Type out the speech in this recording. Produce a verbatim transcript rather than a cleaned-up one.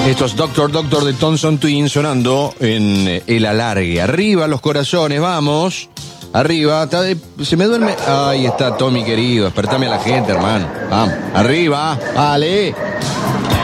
Estos Doctor Doctor de Thompson Twin sonando en el alargue. Arriba los corazones, vamos. Arriba, está de- se me duerme. Ahí está Tommy querido, despertame a la gente, hermano. Vamos, arriba, vale.